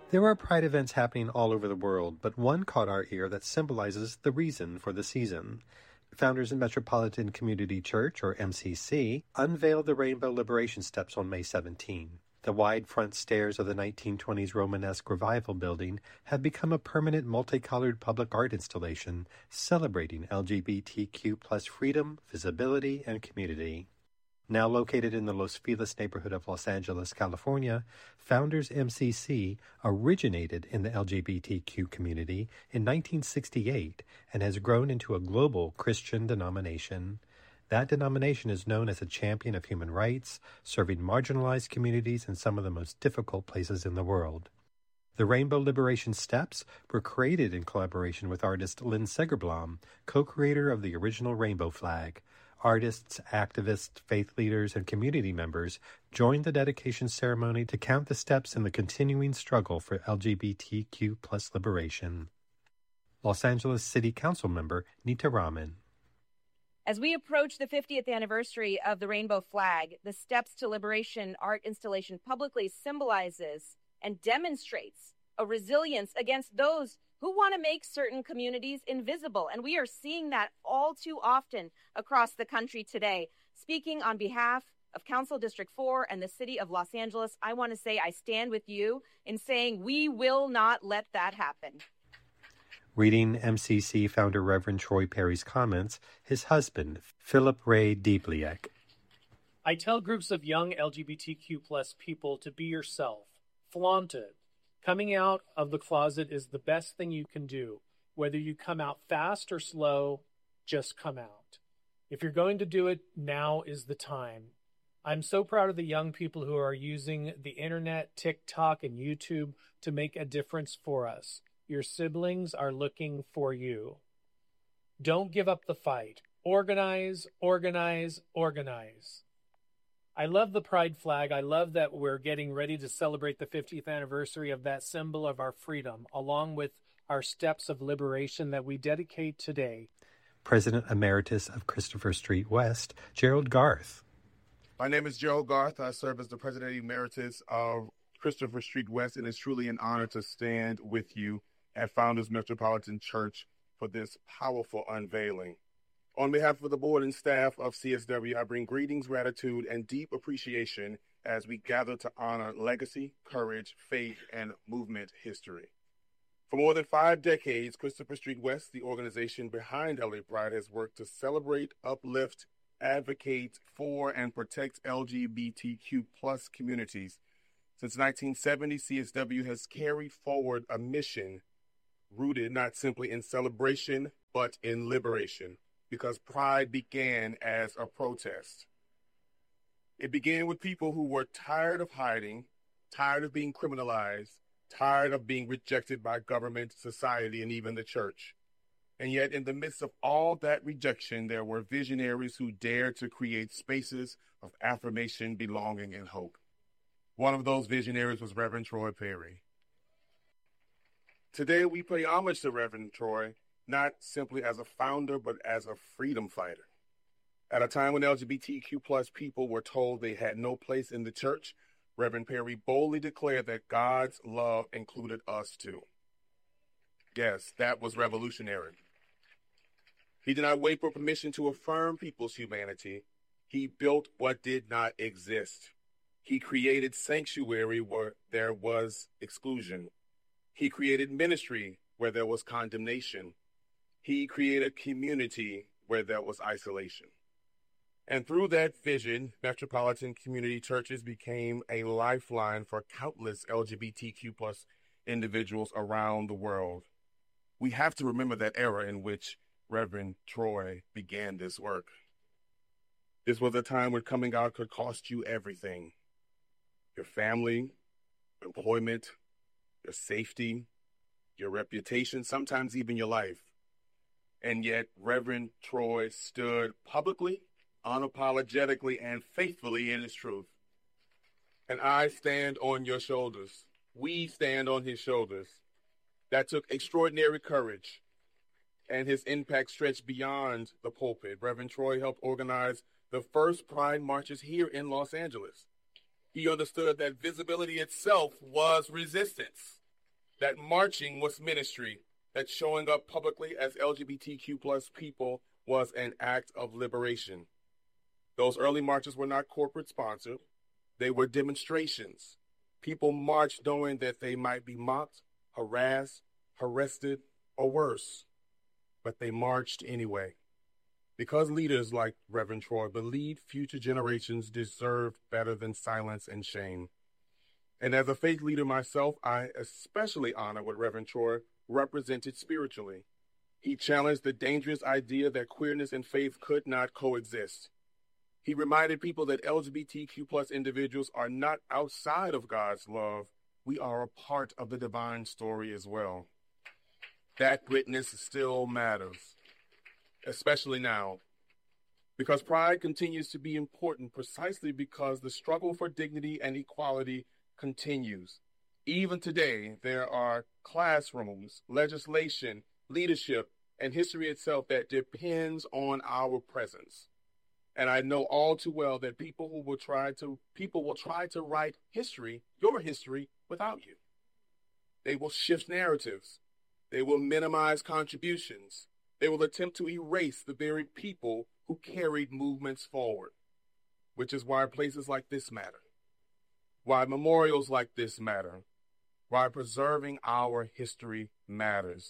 There are Pride events happening all over the world, but one caught our ear that symbolizes the reason for the season. Founders in Metropolitan Community Church, or MCC, unveiled the Rainbow Liberation Steps on May 17. The wide front stairs of the 1920s Romanesque Revival building have become a permanent multicolored public art installation celebrating LGBTQ plus freedom, visibility, and community. Now located in the Los Feliz neighborhood of Los Angeles, California, Founders MCC originated in the LGBTQ community in 1968 and has grown into a global Christian denomination. That denomination is known as a champion of human rights, serving marginalized communities in some of the most difficult places in the world. The Rainbow Liberation Steps were created in collaboration with artist Lynn Segerblom, co-creator of the original rainbow flag. Artists, activists, faith leaders, and community members joined the dedication ceremony to count the steps in the continuing struggle for LGBTQ plus liberation. Los Angeles City Council member Nita Raman. As we approach the 50th anniversary of the Rainbow Flag, the Steps to Liberation art installation publicly symbolizes and demonstrates a resilience against those who want to make certain communities invisible. And we are seeing that all too often across the country today. Speaking on behalf of Council District 4 and the City of Los Angeles, I want to say I stand with you in saying we will not let that happen. Reading MCC founder Reverend Troy Perry's comments, his husband, Philip Ray Diebliek. I tell groups of young LGBTQ plus people to be yourself. Flaunt it. Coming out of the closet is the best thing you can do. Whether you come out fast or slow, just come out. If you're going to do it, now is the time. I'm so proud of the young people who are using the internet, TikTok, and YouTube to make a difference for us. Your siblings are looking for you. Don't give up the fight. Organize, organize, organize. I love the pride flag. I love that we're getting ready to celebrate the 50th anniversary of that symbol of our freedom, along with our steps of liberation that we dedicate today. President Emeritus of Christopher Street West, Gerald Garth. My name is Gerald Garth. I serve as the President Emeritus of Christopher Street West, and it's truly an honor to stand with you at Founders Metropolitan Church for this powerful unveiling. On behalf of the board and staff of CSW, I bring greetings, gratitude, and deep appreciation as we gather to honor legacy, courage, faith, and movement history. For more than 5 decades, Christopher Street West, the organization behind LA Pride, has worked to celebrate, uplift, advocate for, and protect LGBTQ plus communities. Since 1970, CSW has carried forward a mission rooted not simply in celebration, but in liberation. Because Pride began as a protest. It began with people who were tired of hiding, tired of being criminalized, tired of being rejected by government, society, and even the church. And yet, in the midst of all that rejection, there were visionaries who dared to create spaces of affirmation, belonging, and hope. One of those visionaries was Reverend Troy Perry. Today, we pay homage to Reverend Troy, not simply as a founder, but as a freedom fighter. At a time when LGBTQ plus people were told they had no place in the church, Reverend Perry boldly declared that God's love included us too. Yes, that was revolutionary. He did not wait for permission to affirm people's humanity. He built what did not exist. He created sanctuary where there was exclusion. He created ministry where there was condemnation. He created community where there was isolation. And through that vision, Metropolitan Community Churches became a lifeline for countless LGBTQ plus individuals around the world. We have to remember that era in which Reverend Troy began this work. This was a time when coming out could cost you everything. Your family, employment, your safety, your reputation, sometimes even your life. And yet, Reverend Troy stood publicly, unapologetically, and faithfully in his truth. And I stand on your shoulders. We stand on his shoulders. That took extraordinary courage, and his impact stretched beyond the pulpit. Reverend Troy helped organize the first Pride marches here in Los Angeles. He understood that visibility itself was resistance. that marching was ministry, that showing up publicly as LGBTQ plus people was an act of liberation. Those early marches were not corporate sponsored. They were demonstrations. People marched knowing that they might be mocked, harassed, arrested, or worse. But they marched anyway. Because leaders like Reverend Troy believed future generations deserved better than silence and shame. And as a faith leader myself, I especially honor what Reverend Troy represented spiritually. He challenged the dangerous idea that queerness and faith could not coexist. He reminded people that LGBTQ plus individuals are not outside of God's love. We are a part of the divine story as well. That witness still matters, especially now, because pride continues to be important precisely because the struggle for dignity and equality continues. Even today, there are classrooms, legislation, leadership, and history itself that depends on our presence. And I know all too well that people will try to write history, your history, without you. They will shift narratives. They will minimize contributions. They will attempt to erase the very people who carried movements forward, which is why places like this matter, why memorials like this matter, why preserving our history matters.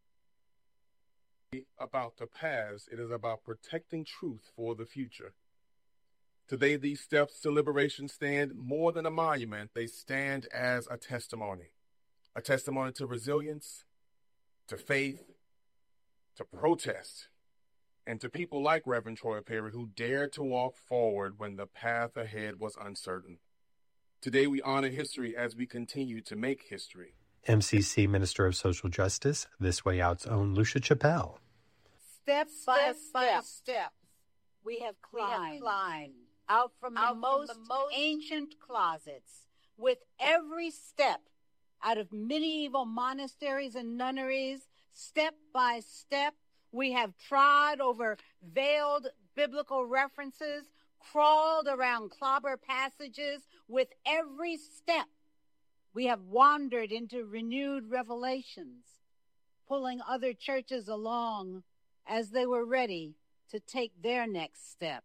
About the past, it is about protecting truth for the future. Today, these steps to liberation stand more than a monument. They stand as a testimony to resilience, to faith, to protest, and to people like Reverend Troy Perry who dared to walk forward when the path ahead was uncertain. Today, we honor history as we continue to make history. MCC Minister of Social Justice, This Way Out's own Lucia Chappelle. Step by step, we have climbed out from the most ancient closets. With every step out of medieval monasteries and nunneries, step by step, we have trod over veiled biblical references, crawled around clobber passages. With every step, we have wandered into renewed revelations, pulling other churches along as they were ready to take their next step.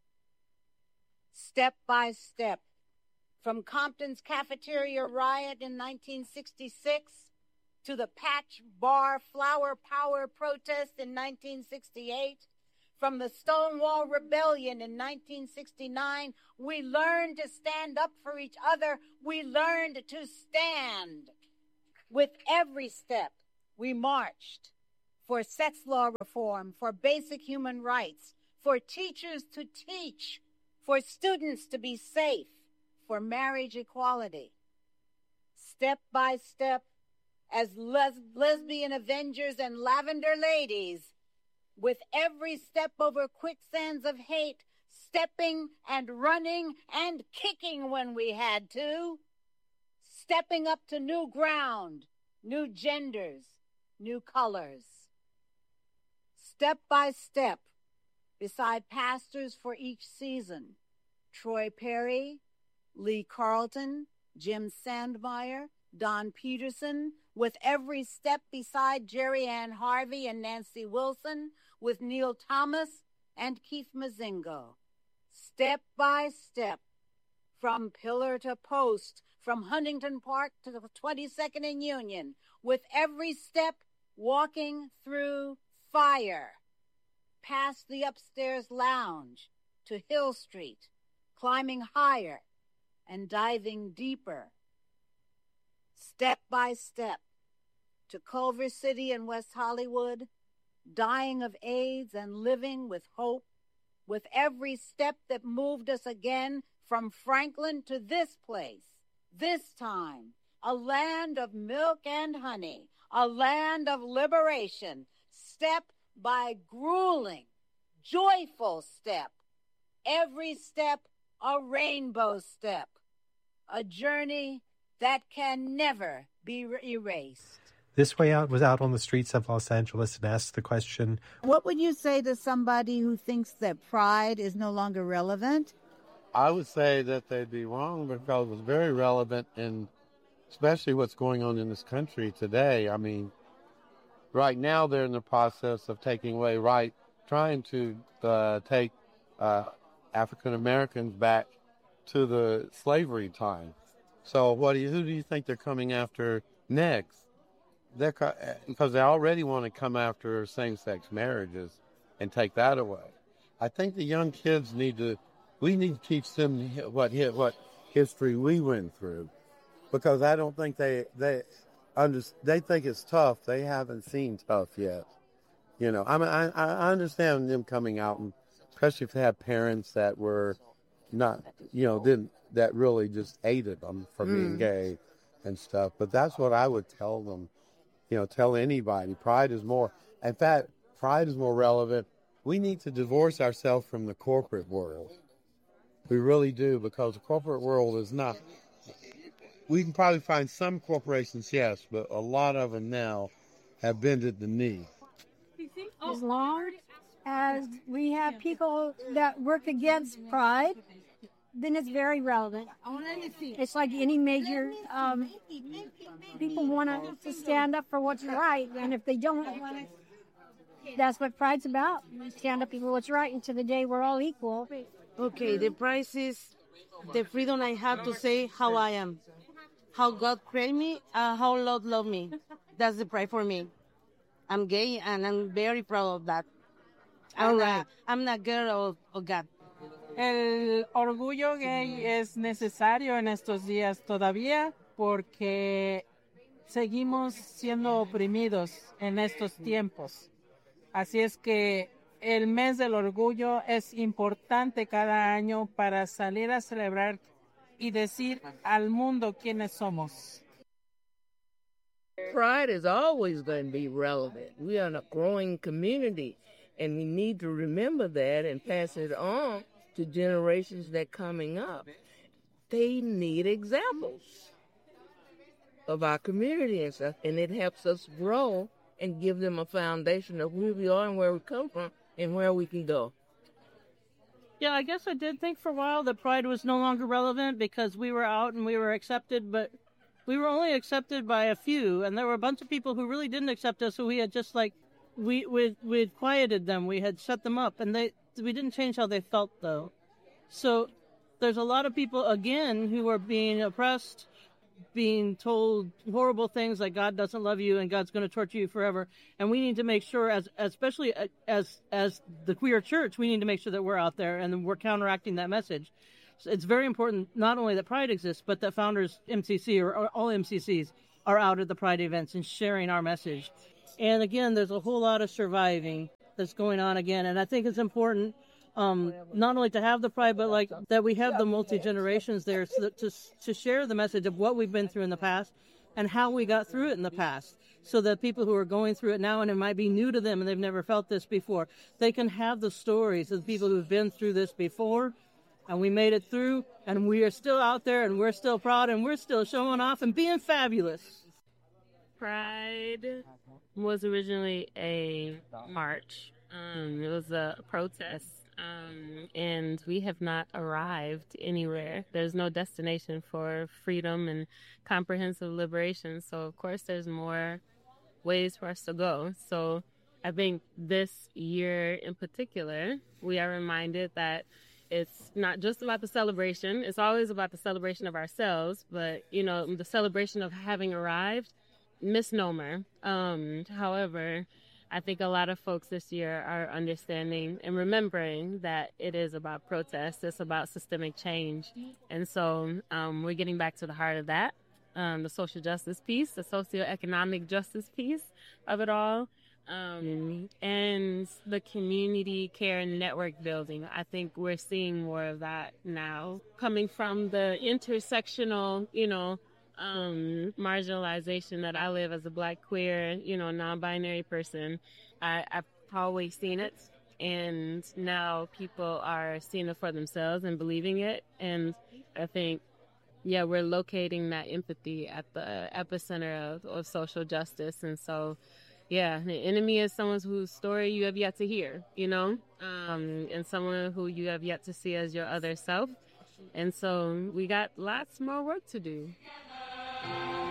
Step by step, from Compton's cafeteria riot in 1966 to the Patch Bar Flower Power protest in 1968, from the Stonewall Rebellion in 1969, we learned to stand up for each other. We learned to stand. With every step, we marched for sex law reform, for basic human rights, for teachers to teach, for students to be safe, for marriage equality. Step by step, as lesbian avengers and lavender ladies, with every step over quicksands of hate, stepping and running and kicking when we had to, stepping up to new ground, new genders, new colors. Step by step, beside pastors for each season, Troy Perry, Lee Carlton, Jim Sandmeyer, Don Peterson, with every step beside Jerry Ann Harvey and Nancy Wilson, with Neil Thomas and Keith Mazingo. Step by step, from pillar to post, from Huntington Park to the 22nd and Union, with every step walking through fire, past the upstairs lounge to Hill Street, climbing higher and diving deeper. Step by step, to Culver City and West Hollywood, dying of AIDS and living with hope, with every step that moved us again from Franklin to this place, this time, a land of milk and honey, a land of liberation, step by grueling, joyful step, every step a rainbow step, a journey that can never be erased. This Way Out was out on the streets of Los Angeles and asked the question, what would you say to somebody who thinks that pride is no longer relevant? I would say that they'd be wrong because it was very relevant in especially what's going on in this country today. I mean, right now they're in the process of trying to take African Americans back to the slavery time. So who do you think they're coming after next? Because they already want to come after same-sex marriages and take that away. I think the young kids we need to teach them what history we went through, because I don't think they think it's tough. They haven't seen tough yet. You know, I mean, I understand them coming out, and especially if they have parents that were not, that really just hated them for being gay and stuff. But that's what I would tell them. Tell anybody. In fact, pride is more relevant. We need to divorce ourselves from the corporate world. We really do, because the corporate world is not. We can probably find some corporations, yes, but a lot of them now have bended the knee. As long as we have people that work against pride, then it's very relevant. It's like any major, people want to stand up for what's right, and if they don't, that's what pride's about. Stand up for what's right, and to the day we're all equal. Okay, the prize is the freedom I have to say how I am, how God created me, how Lord loved me. That's the prize for me. I'm gay, and I'm very proud of that. I'm not girl of God. El orgullo gay es necesario en estos días todavía porque seguimos siendo oprimidos en estos tiempos. Así es que el mes del orgullo es importante cada año para salir a celebrar y decir al mundo quiénes somos. Pride is always going to be relevant. We are in a growing community, and we need to remember that and pass it on to generations that are coming up. They need examples of our community and stuff, and it helps us grow and give them a foundation of who we are and where we come from and where we can go. Yeah, I guess I did think for a while that pride was no longer relevant because we were out and we were accepted, but we were only accepted by a few, and there were a bunch of people who really didn't accept us, so we had just we'd quieted them, we had shut them up, and we didn't change how they felt, though. So there's a lot of people, again, who are being oppressed, being told horrible things like God doesn't love you and God's going to torture you forever. And we need to make sure, especially as the queer church, we need to make sure that we're out there and we're counteracting that message. So it's very important not only that Pride exists, but that Founders MCC or all MCCs are out at the Pride events and sharing our message. And again, there's a whole lot of surviving that's going on again. And I think it's important not only to have the pride, but that we have the multi-generations there so that to share the message of what we've been through in the past and how we got through it in the past, so that people who are going through it now and it might be new to them and they've never felt this before, they can have the stories of the people who've been through this before, and we made it through, and we are still out there, and we're still proud, and we're still showing off and being fabulous. Pride was originally a march. It was a protest. And we have not arrived anywhere. There's no destination for freedom and comprehensive liberation. So, of course, there's more ways for us to go. So I think this year in particular, we are reminded that it's not just about the celebration. It's always about the celebration of ourselves. But, the celebration of having arrived, misnomer. However, I think a lot of folks this year are understanding and remembering that it is about protest. It's about systemic change. And so we're getting back to the heart of that, the social justice piece, the socioeconomic justice piece of it all, and the community care and network building. I think we're seeing more of that now, coming from the intersectional, marginalization that I live as a Black, queer, non-binary person. I've always seen it, and now people are seeing it for themselves and believing it. And I think, we're locating that empathy at the epicenter of social justice. And so, the enemy is someone whose story you have yet to hear, and someone who you have yet to see as your other self. And so we got lots more work to do.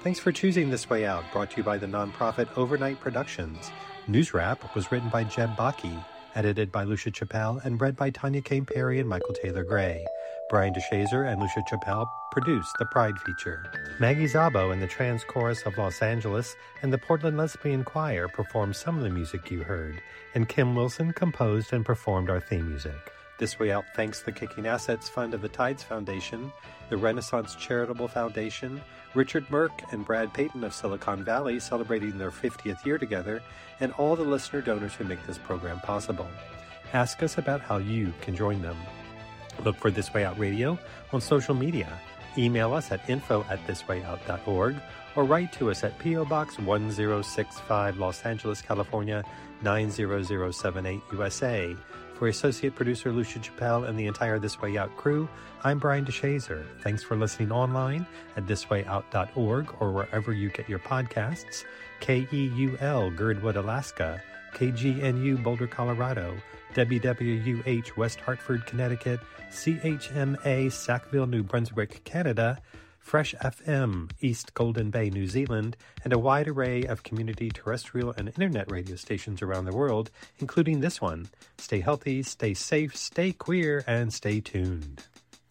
Thanks for choosing This Way Out, brought to you by the nonprofit Overnight Productions. News Wrap was written by Jeb Bakke, edited by Lucia Chappelle, and read by Tanya Kane Perry and Michael Taylor Gray. Brian DeShazer and Lucia Chappelle produced the Pride feature. Maggie Szabo and the Trans Chorus of Los Angeles and the Portland Lesbian Choir performed some of the music you heard, and Kim Wilson composed and performed our theme music. This Way Out thanks the Kicking Assets Fund of the Tides Foundation, the Renaissance Charitable Foundation, Richard Merck and Brad Payton of Silicon Valley celebrating their 50th year together, and all the listener donors who make this program possible. Ask us about how you can join them. Look for This Way Out Radio on social media. Email us at info@thiswayout.org or write to us at P.O. Box 1065, Los Angeles, California, 90078 USA. For Associate Producer Lucia Chappelle and the entire This Way Out crew, I'm Brian DeShazer. Thanks for listening online at thiswayout.org or wherever you get your podcasts. KEUL, Girdwood, Alaska. KGNU, Boulder, Colorado. WWUH, West Hartford, Connecticut. CHMA, Sackville, New Brunswick, Canada. Fresh FM, East Golden Bay, New Zealand, and a wide array of community terrestrial and internet radio stations around the world, including this one. Stay healthy, stay safe, stay queer, and stay tuned.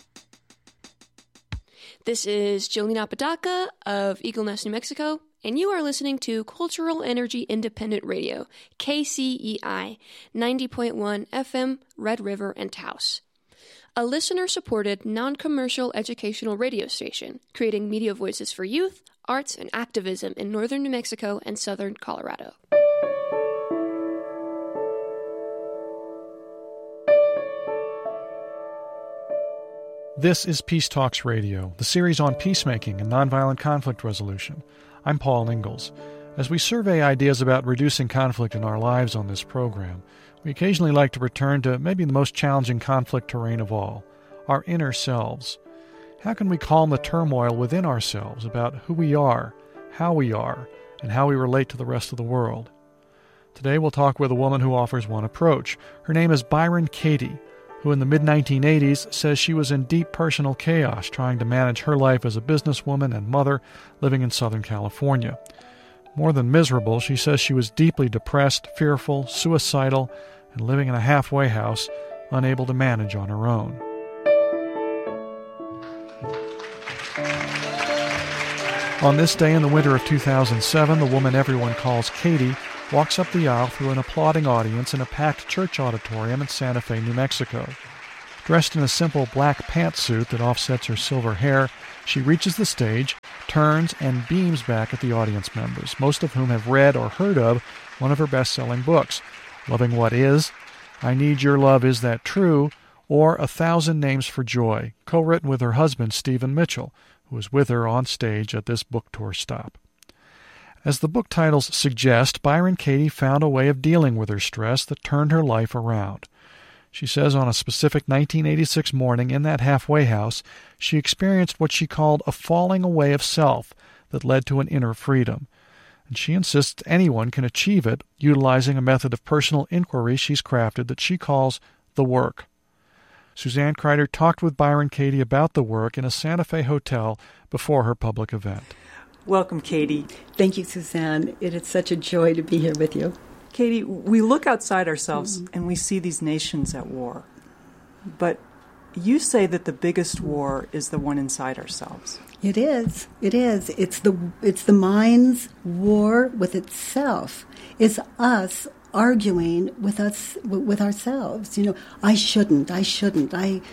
This is Jolene Apodaca of Eagle Nest, New Mexico, and you are listening to Cultural Energy Independent Radio, KCEI, 90.1 FM, Red River and Taos. A listener-supported, non-commercial educational radio station, creating media voices for youth, arts, and activism in northern New Mexico and southern Colorado. This is Peace Talks Radio, the series on peacemaking and nonviolent conflict resolution. I'm Paul Ingalls. As we survey ideas about reducing conflict in our lives on this program, we occasionally like to return to maybe the most challenging conflict terrain of all, our inner selves. How can we calm the turmoil within ourselves about who we are, how we are, and how we relate to the rest of the world? Today we'll talk with a woman who offers one approach. Her name is Byron Katie, who in the mid-1980s says she was in deep personal chaos trying to manage her life as a businesswoman and mother living in Southern California. More than miserable, she says she was deeply depressed, fearful, suicidal, and living in a halfway house, unable to manage on her own. On this day in the winter of 2007, the woman everyone calls Katie walks up the aisle through an applauding audience in a packed church auditorium in Santa Fe, New Mexico. Dressed in a simple black pantsuit that offsets her silver hair, she reaches the stage, turns, and beams back at the audience members, most of whom have read or heard of one of her best-selling books, Loving What Is, I Need Your Love, Is That True?, or 1,000 Names for Joy, co-written with her husband, Stephen Mitchell, who was with her on stage at this book tour stop. As the book titles suggest, Byron Katie found a way of dealing with her stress that turned her life around. She says on a specific 1986 morning in that halfway house, she experienced what she called a falling away of self that led to an inner freedom. And she insists anyone can achieve it utilizing a method of personal inquiry she's crafted that she calls the work. Suzanne Kreider talked with Byron Katie about the work in a Santa Fe hotel before her public event. Welcome, Katie. Thank you, Suzanne. It is such a joy to be here with you. Katie, we look outside ourselves and we see these nations at war. But you say that the biggest war is the one inside ourselves. It is. It is. It's the mind's war with itself. It's us arguing with ourselves. You know, I shouldn't, I should,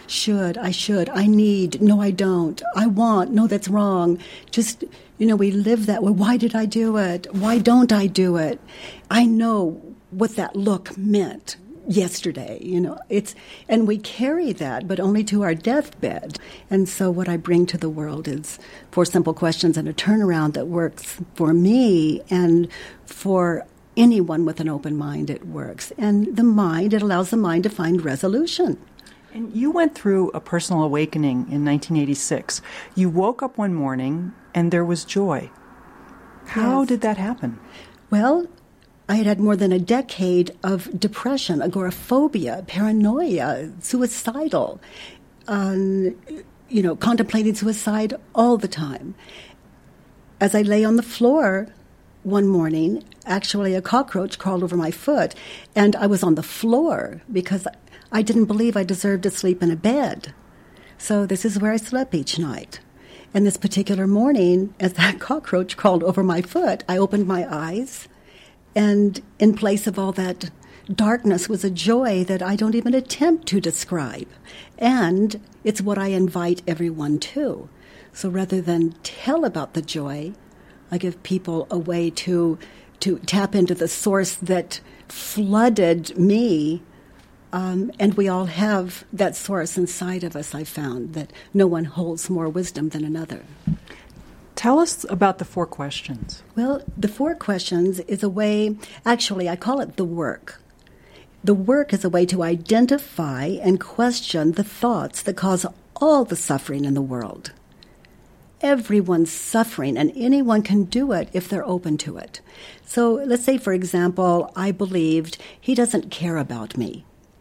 I need, no, I don't, I want, no, that's wrong. Just, you know, we live that way. Why did I do it? Why don't I do it? I know what that look meant yesterday, you know, and we carry that, but only to our deathbed. And so what I bring to the world is 4 simple questions and a turnaround that works for me and for anyone with an open mind. It works. And it allows the mind to find resolution. And you went through a personal awakening in 1986. You woke up one morning and there was joy. How did that happen? Well, I had had more than a decade of depression, agoraphobia, paranoia, suicidal, contemplating suicide all the time. as I lay on the floor one morning, actually a cockroach crawled over my foot, and I was on the floor because I didn't believe I deserved to sleep in a bed. So this is where I slept each night. And this particular morning, as that cockroach crawled over my foot, I opened my eyes, and in place of all that darkness was a joy that I don't even attempt to describe. And it's what I invite everyone to. So rather than tell about the joy, I give people a way to tap into the source that flooded me. And we all have that source inside of us, I found, that no one holds more wisdom than another. Tell us about the 4 questions. Well, the 4 questions is a way, actually, I call it the work. The work is a way to identify and question the thoughts that cause all the suffering in the world. Everyone's suffering, and anyone can do it if they're open to it. So let's say, for example, I believed he doesn't care about me.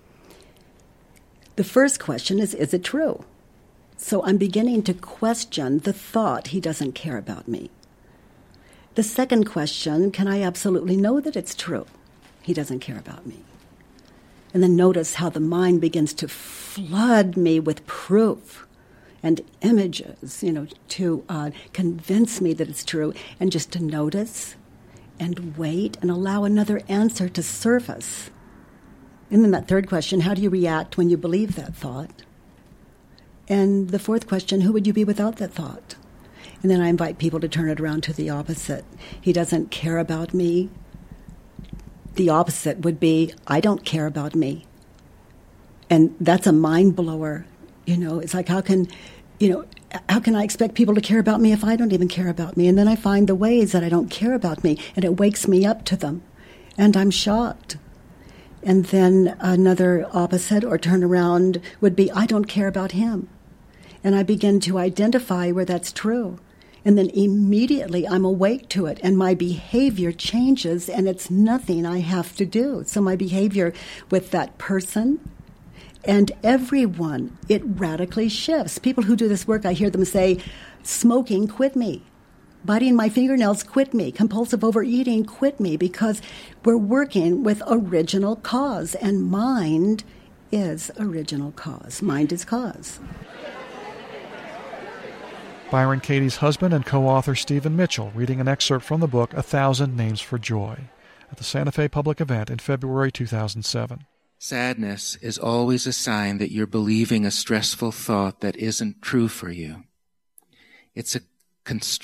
The first question is it true? So I'm beginning to question the thought he doesn't care about me. The second question, can I absolutely know that it's true? He doesn't care about me. And then notice how the mind begins to flood me with proof and images, to convince me that it's true, and just to notice and wait and allow another answer to surface. And then that third question, how do you react when you believe that thought? And the fourth question, who would you be without that thought? And then I invite people to turn it around to the opposite. He doesn't care about me. The opposite would be, I don't care about me. And that's a mind blower. It's like, how can I expect people to care about me if I don't even care about me? And then I find the ways that I don't care about me, and it wakes me up to them. And I'm shocked. And then another opposite or turnaround would be, I don't care about him. And I begin to identify where that's true. And then immediately I'm awake to it, and my behavior changes, and it's nothing I have to do. So my behavior with that person and everyone, it radically shifts. People who do this work, I hear them say, smoking, quit me. Biting my fingernails, quit me. Compulsive overeating, quit me, because we're working with original cause, and mind is original cause. Mind is cause. Byron Katie's husband and co-author Stephen Mitchell reading an excerpt from the book 1,000 Names for Joy at the Santa Fe Public Event in February 2007. Sadness is always a sign that you're believing a stressful thought that isn't true for you. It's a